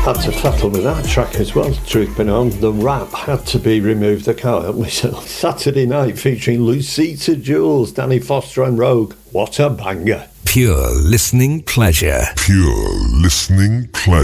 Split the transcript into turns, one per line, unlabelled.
Had to battle with that track as well, truth be known. The rap had to be removed. The car. It was Saturday Night featuring Lucita Jules, Danny Foster and Rogue. What a banger.
Pure listening pleasure.
Pure listening pleasure.